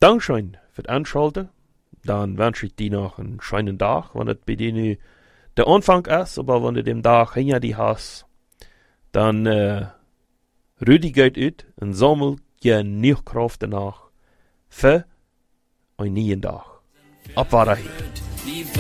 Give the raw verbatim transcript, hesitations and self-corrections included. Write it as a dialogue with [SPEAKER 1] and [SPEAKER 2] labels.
[SPEAKER 1] Dankeschön für das Anschalten. Dann wünsche ich dir noch einen schönen Tag, wenn es bei dir nu der Anfang ist, aber wenn du den Tag hinter dir hast, dann äh, ruh dich gut aus und sammel dir nie Kraft danach für einen neuen Tag. Ab Wiedersehen.